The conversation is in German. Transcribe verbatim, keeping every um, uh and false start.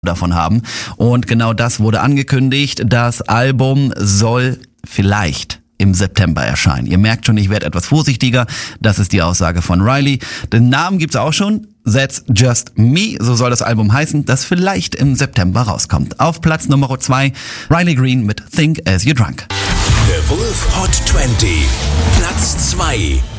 davon haben. Und genau das wurde angekündigt. Das Album soll vielleicht im September erscheinen. Ihr merkt schon, ich werde etwas vorsichtiger. Das ist die Aussage von Riley. Den Namen gibt's auch schon. That's Just Me, so soll das Album heißen, das vielleicht im September rauskommt. Auf Platz Nummer zwei, Riley Green mit Think As You Drunk. The Wolf Hot zwanzig, Platz zwei.